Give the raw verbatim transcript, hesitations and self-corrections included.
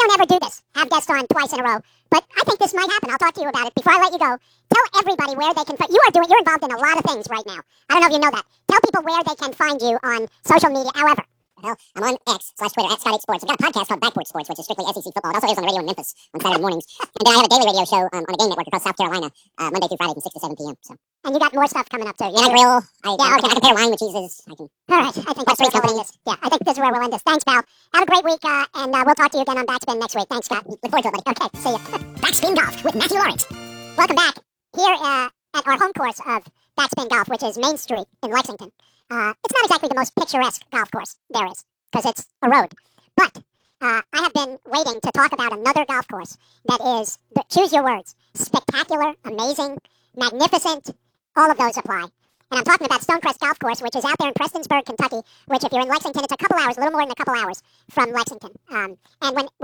don't ever do this, have guests on twice in a row, but I think this might happen. I'll talk to you about it. Before I let you go, tell everybody where they can find you. Are doing, you're involved in a lot of things right now. I don't know if you know that. Tell people where they can find you on social media, however. Well, I'm on X slash Twitter at Scott eight Sports. I've got a podcast called Backport Sports, which is strictly S E C football. It also airs on the radio in Memphis on Saturday mornings. And then I have a daily radio show um, on the Game Network across South Carolina, uh, Monday through Friday from six to seven p.m. So. And you got more stuff coming up too. Yeah, I grill. I, yeah, I, okay. I can pair wine with cheeses. I can. All right, I think that's where we'll end this. Yeah, I think this is where we'll end this. Thanks, pal. Have a great week, uh, and uh, we'll talk to you again on Backspin next week. Thanks, Scott. Look forward to it, buddy. Okay, see ya. Backspin Golf with Matthew Lawrence. Welcome back here uh, at our home course of Backspin Golf, which is Main Street in Lexington. Uh, it's not exactly the most picturesque golf course there is, because it's a road. But uh, I have been waiting to talk about another golf course that is, choose your words, spectacular, amazing, magnificent, all of those apply. And I'm talking about Stonecrest Golf Course, which is out there in Prestonsburg, Kentucky, which if you're in Lexington, it's a couple hours, a little more than a couple hours from Lexington. Um, and when